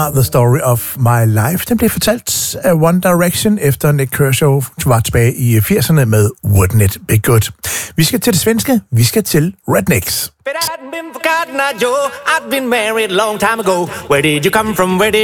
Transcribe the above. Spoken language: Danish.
The Story of My Life. Den blev fortalt af One Direction efter Nick Kershaw var tilbage i 80'erne med Wouldn't It Be Good. Vi skal til det svenske. Vi skal til Rednecks. But I'd been forgotten, Joe. I'd been married a long time ago. Where did you come from? Where did